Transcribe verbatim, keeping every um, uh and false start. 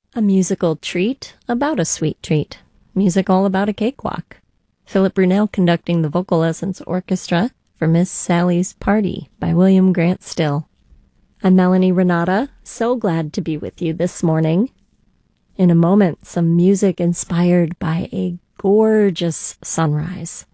A musical treat about a sweet treat. Music all about a cakewalk. Philip Brunel conducting the Vocal Lessons Orchestra for Miss Sally's Party by William Grant Still. I'm Melanie Renata, so glad to be with you this morning. In a moment, some music inspired by a gorgeous sunrise.